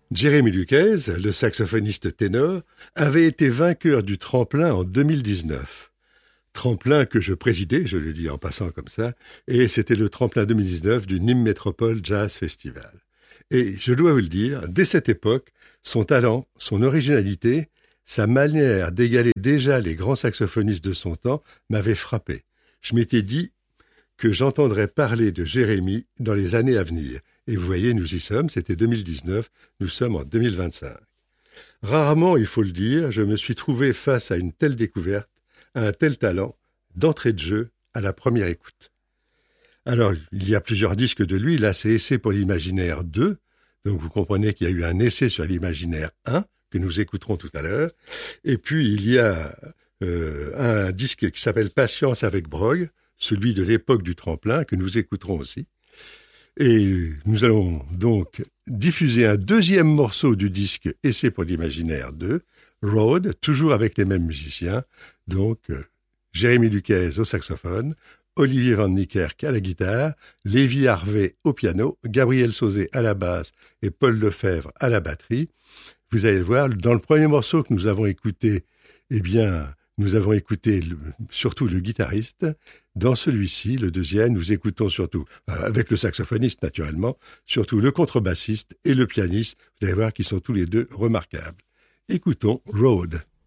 Jeremy Lucas, le saxophoniste ténor, avait été vainqueur du tremplin en 2019. Tremplin que je présidais, je le dis en passant comme ça, et c'était le tremplin 2019 du Nîmes Métropole Jazz Festival. Et je dois vous le dire, dès cette époque, son talent, son originalité, sa manière d'égaler déjà les grands saxophonistes de son temps m'avait frappé. Je m'étais dit que j'entendrais parler de Jérémy dans les années à venir. Et vous voyez, nous y sommes, c'était 2019, nous sommes en 2025. Rarement, il faut le dire, je me suis trouvé face à une telle découverte, à un tel talent, d'entrée de jeu à la première écoute. Alors, il y a plusieurs disques de lui, là c'est Essai pour l'imaginaire 2, donc vous comprenez qu'il y a eu un essai sur l'imaginaire 1, que nous écouterons tout à l'heure, et puis il y a un disque qui s'appelle Patience avec Brogg, celui de l'époque du tremplin, que nous écouterons aussi. Et nous allons donc diffuser un deuxième morceau du disque Essai pour l'imaginaire 2, Road, toujours avec les mêmes musiciens, donc Jérémy Lucas au saxophone, Olivier Van Niekerk à la guitare, Lévi Harvey au piano, Gabriel Sauzet à la basse et Paul Lefebvre à la batterie. Vous allez le voir, dans le premier morceau que nous avons écouté, eh bien, nous avons écouté surtout le guitariste. Dans celui-ci, le deuxième, nous écoutons surtout, avec le saxophoniste naturellement, surtout le contrebassiste et le pianiste. Vous allez voir qu'ils sont tous les deux remarquables. Écoutons Road.